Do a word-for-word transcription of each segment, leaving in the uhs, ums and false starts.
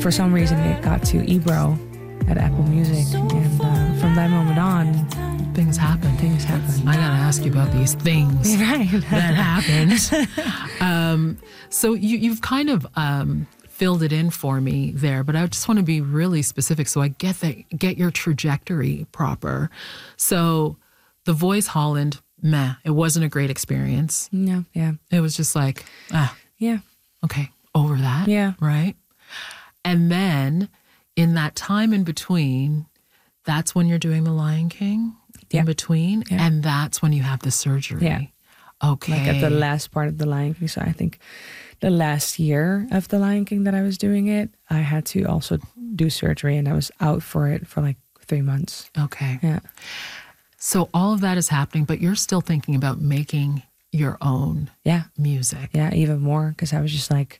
for some reason it got to Ebro at Apple Music, and uh, from that moment on, things happen. Things happen. I gotta ask you about these things right. that happened. um, so you, you've kind of um, filled it in for me there, but I just want to be really specific so I get that get your trajectory proper. So The Voice Holland, meh, it wasn't a great experience. No, yeah, it was just like, ah, yeah, okay, over that, yeah, right. And then in that time in between, that's when you're doing The Lion King. Yeah. In between, yeah. and that's when you have the surgery. Yeah. Okay. Like at the last part of The Lion King. So I think the last year of The Lion King that I was doing it, I had to also do surgery, and I was out for it for like three months. Okay. Yeah. So all of that is happening, but you're still thinking about making your own yeah. music. Yeah, even more, because I was just like,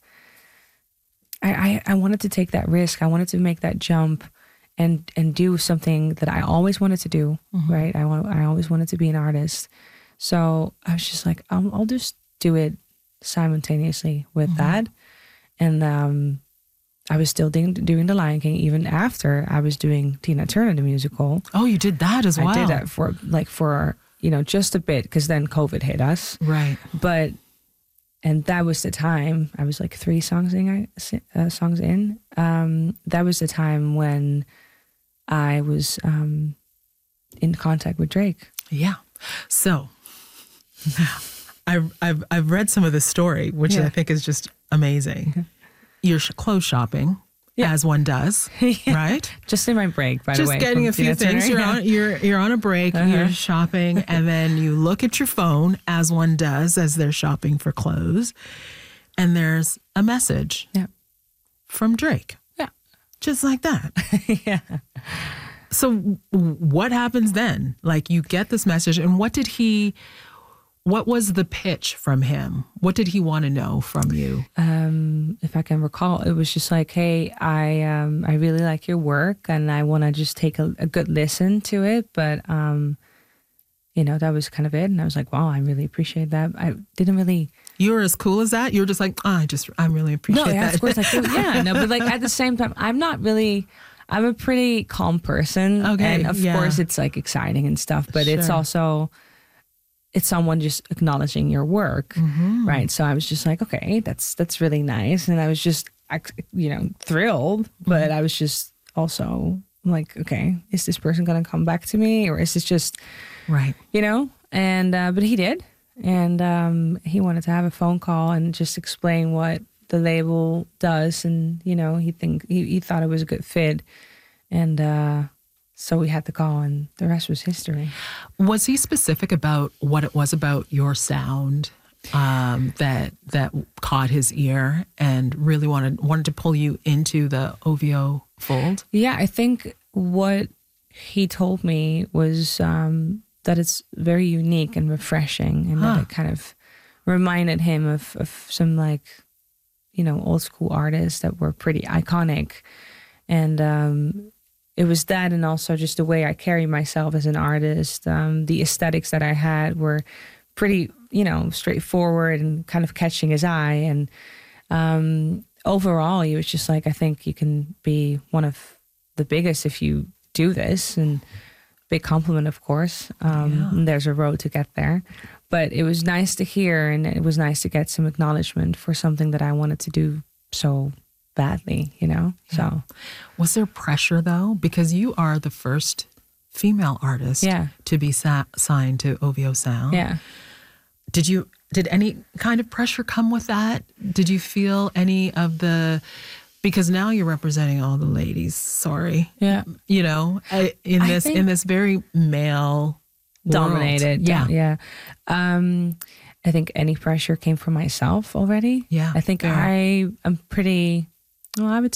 I, I, I wanted to take that risk. I wanted to make that jump. And and do something that I always wanted to do, mm-hmm. right? I want I always wanted to be an artist, so I was just like, I'll, I'll just do it simultaneously with mm-hmm. that. And um, I was still doing, doing The Lion King even after I was doing Tina Turner the musical. Oh, you did that as well. I did that for like for you know just a bit, because then COVID hit us, right? But and that was the time I was like three songs in, uh, songs in. Um, that was the time when I was um, in contact with Drake. Yeah. So I've, I've, I've read some of the story, which yeah. I think is just amazing. Mm-hmm. You're sh- clothes shopping, yeah. as one does, yeah. right? Just in my break, by just the way. Just getting a few things. Turner, you're, yeah. on, you're, you're on a break, uh-huh. you're shopping, and then you look at your phone, as one does, as they're shopping for clothes, and there's a message yeah. from Drake. Just like that. yeah. So what happens then? Like, you get this message, and what did he, what was the pitch from him? What did he want to know from you? Um, if I can recall, it was just like, hey, I um, I really like your work, and I want to just take a, a good listen to it. But, um, you know, that was kind of it. And I was like, wow, I really appreciate that. I didn't really... You were as cool as that? You were just like, oh, I just, I really appreciate no, yeah, that. of course I do. Yeah, no, but like at the same time, I'm not really, I'm a pretty calm person. Okay, and of yeah. course it's like exciting and stuff, but sure. it's also, it's someone just acknowledging your work, mm-hmm. right? So I was just like, okay, that's, that's really nice. And I was just, you know, thrilled, but mm-hmm. I was just also like, okay, is this person going to come back to me, or is this just, right? You know, and, uh, but he did. And um, he wanted to have a phone call and just explain what the label does. And, you know, he think he, he thought it was a good fit. And uh, so we had the call, and the rest was history. Was he specific about what it was about your sound um, that that caught his ear and really wanted wanted to pull you into the O V O fold? Yeah, I think what he told me was... Um, that it's very unique and refreshing, and huh. that it kind of reminded him of, of some like, you know, old school artists that were pretty iconic. And um, it was that, and also just the way I carry myself as an artist. Um, the aesthetics that I had were pretty, you know, straightforward and kind of catching his eye. And um, overall, he was just like, I think you can be one of the biggest if you do this. And big compliment, of course. Um, yeah. And there's a road to get there. But it was nice to hear, and it was nice to get some acknowledgement for something that I wanted to do so badly, you know? Yeah. So, was there pressure, though? Because you are the first female artist yeah. to be sa- signed to O V O Sound. Yeah. Did you, did any kind of pressure come with that? Did you feel any of the... Because now you're representing all the ladies. Sorry, yeah. You know, in this in this very male dominated, world. yeah, yeah. Um, I think any pressure came from myself already. Yeah, I think fair. I am pretty. Well, I would